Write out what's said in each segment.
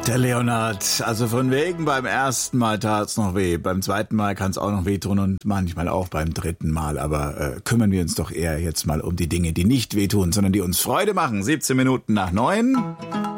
Der Leonard, also von wegen beim ersten Mal tat's noch weh, beim zweiten Mal kann's auch noch wehtun und manchmal auch beim dritten Mal, aber kümmern wir uns doch eher jetzt mal um die Dinge, die nicht wehtun, sondern die uns Freude machen. 17 Minuten nach 9.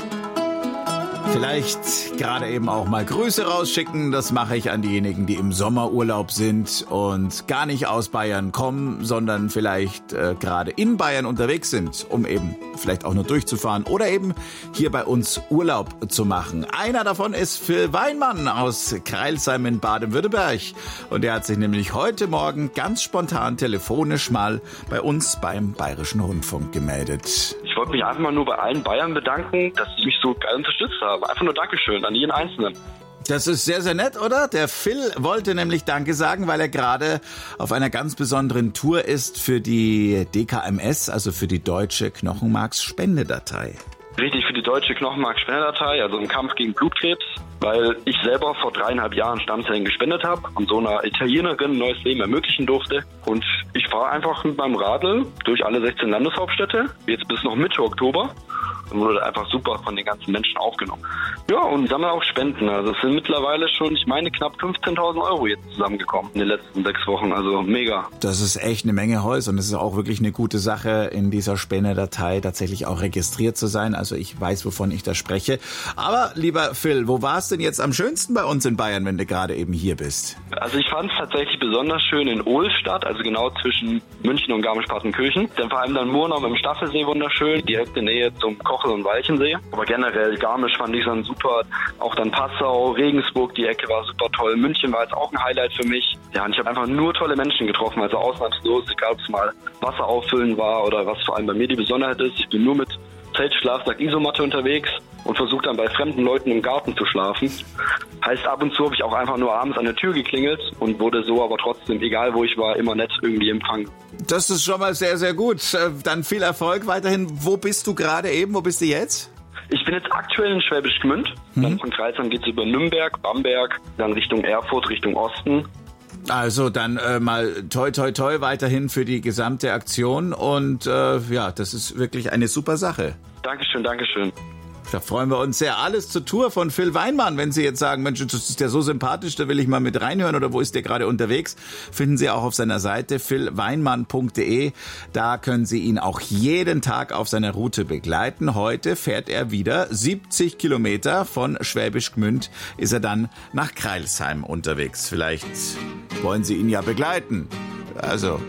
Vielleicht gerade eben auch mal Grüße rausschicken. Das mache ich an diejenigen, die im Sommerurlaub sind und gar nicht aus Bayern kommen, sondern vielleicht gerade in Bayern unterwegs sind, um eben vielleicht auch nur durchzufahren oder eben hier bei uns Urlaub zu machen. Einer davon ist Phil Weinmann aus Crailsheim in Baden-Württemberg. Und der hat sich nämlich heute Morgen ganz spontan telefonisch mal bei uns beim Bayerischen Rundfunk gemeldet. Ich wollte mich einfach mal nur bei allen Bayern bedanken, dass sie mich so geil unterstützt haben. Einfach nur Dankeschön an jeden Einzelnen. Das ist sehr, sehr nett, oder? Der Phil wollte nämlich Danke sagen, weil er gerade auf einer ganz besonderen Tour ist für die DKMS, also für die Deutsche Knochenmarksspende-Datei. Richtig, für die Deutsche Knochenmarksspende-Datei, also im Kampf gegen Blutkrebs, weil ich selber vor 3,5 Jahren Stammzellen gespendet habe und so einer Italienerin ein neues Leben ermöglichen durfte. Und ich fahre einfach mit meinem Radl durch alle 16 Landeshauptstädte, jetzt bis noch Mitte Oktober. Und wurde einfach super von den ganzen Menschen aufgenommen. Ja, und sammle auch Spenden. Also es sind mittlerweile schon, ich meine, knapp 15.000 Euro jetzt zusammengekommen in den letzten 6 Wochen. Also mega. Das ist echt eine Menge Holz und es ist auch wirklich eine gute Sache, in dieser Spendedatei tatsächlich auch registriert zu sein. Also ich weiß, wovon ich da spreche. Aber lieber Phil, wo war es denn jetzt am schönsten bei uns in Bayern, wenn du gerade eben hier bist? Also ich fand es tatsächlich besonders schön in Ohlstadt, also genau zwischen München und Garmisch-Partenkirchen. Dann vor allem dann Murnau im Staffelsee wunderschön, direkte Nähe zum Kochel- und Walchensee. Aber generell Garmisch fand ich dann super. Auch dann Passau, Regensburg, die Ecke war super toll. München war jetzt auch ein Highlight für mich. Ja, und ich habe einfach nur tolle Menschen getroffen, also ausnahmslos, egal ob es mal Wasser auffüllen war oder was vor allem bei mir die Besonderheit ist. Ich bin nur mit Zelt, Schlafsack, Isomatte unterwegs und versuche dann bei fremden Leuten im Garten zu schlafen. Heißt, ab und zu habe ich auch einfach nur abends an der Tür geklingelt und wurde so aber trotzdem, egal wo ich war, immer nett irgendwie empfangen. Das ist schon mal sehr, sehr gut. Dann viel Erfolg weiterhin. Wo bist du gerade eben? Wo bist du jetzt? Ich bin jetzt aktuell in Schwäbisch Gmünd. Dann von Crailsheim geht es über Nürnberg, Bamberg, dann Richtung Erfurt, Richtung Osten. Also dann mal toi toi toi weiterhin für die gesamte Aktion und ja, das ist wirklich eine super Sache. Dankeschön, Dankeschön. Da freuen wir uns sehr. Alles zur Tour von Phil Weinmann. Wenn Sie jetzt sagen, Mensch, das ist ja so sympathisch, da will ich mal mit reinhören oder wo ist der gerade unterwegs, finden Sie auch auf seiner Seite philweinmann.de. Da können Sie ihn auch jeden Tag auf seiner Route begleiten. Heute fährt er wieder 70 Kilometer von Schwäbisch Gmünd, ist er dann nach Crailsheim unterwegs. Vielleicht wollen Sie ihn ja begleiten. Also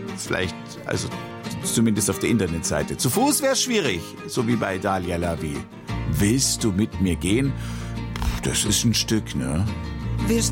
zumindest auf der Internetseite. Zu Fuß wäre schwierig, so wie bei Dalia Lavi. Willst du mit mir gehen? Das ist ein Stück, ne?